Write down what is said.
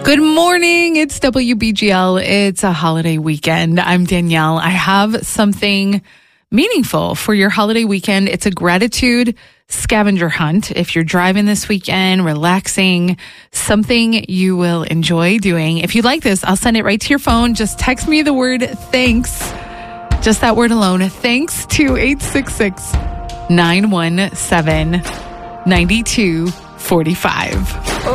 Good morning. It's WBGL. It's a holiday weekend. I'm Danielle. I have something meaningful for your holiday weekend. It's a gratitude scavenger hunt. If you're driving this weekend, relaxing, something you will enjoy doing. If you like this, I'll send it right to your phone. Just text me the word thanks. Just that word alone. Thanks to 866-917-9245.